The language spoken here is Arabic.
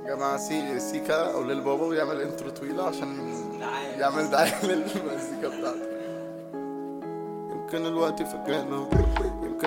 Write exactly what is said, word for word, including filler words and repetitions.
جماعة سي سيكا او للبابا ويعمل انترو طويلة عشان يعمل دعاية للمزيكا بتاعته. يمكن الوقت فكرنا، يمكن